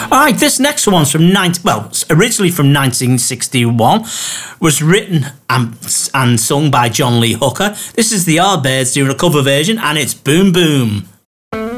All right, this next one's from originally from 1961, was written and sung by John Lee Hooker. This is the Yardbirds doing a cover version, and it's Boom Boom.